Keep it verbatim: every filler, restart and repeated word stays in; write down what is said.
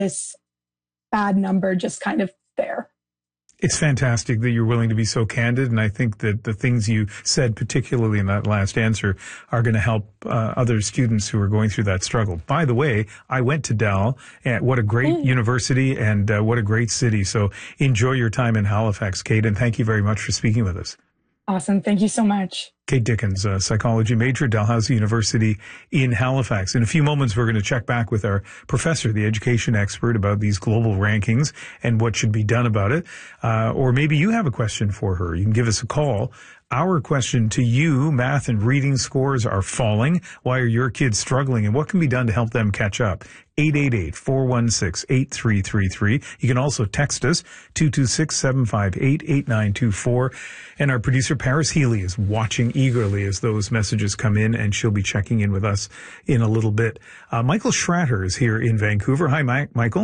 this bad number just kind of there. It's fantastic that you're willing to be so candid, and I think that the things you said, particularly in that last answer, are going to help uh, other students who are going through that struggle. By the way, I went to Dal, and what a great mm. university, and uh, what a great city. So enjoy your time in Halifax, Kate, and thank you very much for speaking with us. Awesome. Thank you so much. Kate Dickens, a psychology major at Dalhousie University in Halifax. In a few moments, we're going to check back with our professor, the education expert, about these global rankings and what should be done about it. Uh, or maybe you have a question for her. You can give us a call. Our question to you, math and reading scores are falling. Why are your kids struggling, and what can be done to help them catch up? eight eight eight, four one six, eight three three three. You can also text us, two two six, seven five eight, eight nine two four. And our producer, Paris Healy, is watching eagerly as those messages come in, and she'll be checking in with us in a little bit. Uh, Michael Schratter is here in Vancouver. Hi, Mike. Michael.